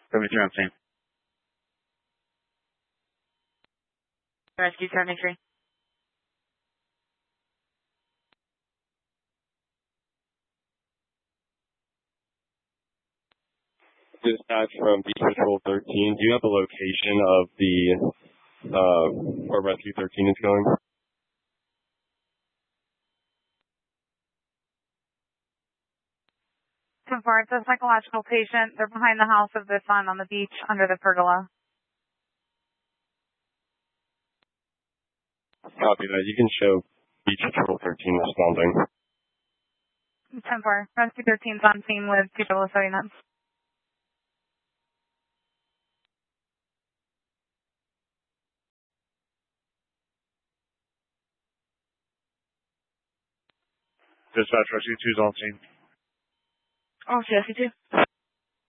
73 on scene. Rescue 73. Dispatch from Beach Patrol 13. Do you have the location of where Rescue 13 is going? So far, it's a psychological patient. They're behind the house of the sun on the beach under the pergola. Copy that. You can show Beach Patrol 13 responding. 10-4. Rescue 13's on scene with 2 units. Dispatch, Rescue 2's on scene. Oh, Rescue 2.